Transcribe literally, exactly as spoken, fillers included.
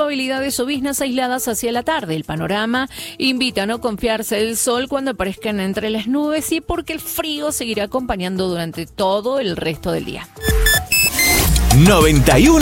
probabilidad de lloviznas aisladas hacia la tarde. El panorama invita a no confiarse del sol cuando aparezcan entre las nubes y porque el frío seguirá acompañando durante todo el resto del día. noventa y uno